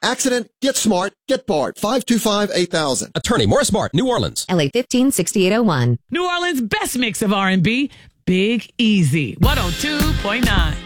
Accident, get smart, get Bart. 525-8000. Attorney Morris Bart, New Orleans. LA 156801. New Orleans' best mix of R&B, Big Easy, 102.9.